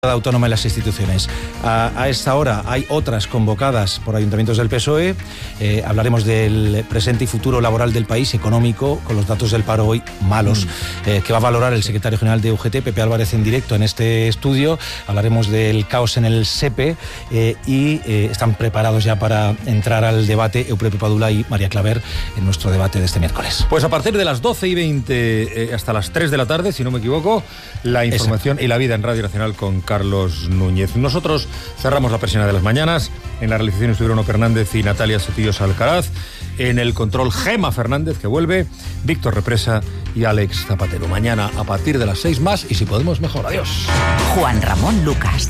autónoma en las instituciones. A esta hora hay otras convocadas por ayuntamientos del PSOE. Hablaremos del presente y futuro laboral del país, económico, con los datos del paro hoy malos, que va a valorar el secretario general de UGT, Pepe Álvarez, en directo en este estudio. Hablaremos del caos en el SEPE y están preparados ya para entrar al debate Eupropio Padula y María Claver en nuestro debate de este miércoles. Pues a partir de las 12:20 hasta las 3 de la tarde, si no me equivoco, la información y la vida en Radio Nacional con Carlos Núñez. Nosotros cerramos la persiana de las mañanas. En la realización estuvieron Ono Hernández y Natalia Sotillos Alcaraz. En el control, Gema Fernández, que vuelve, Víctor Represa y Alex Zapatero. Mañana a partir de las 6 más y si podemos mejor. Adiós. Juan Ramón Lucas.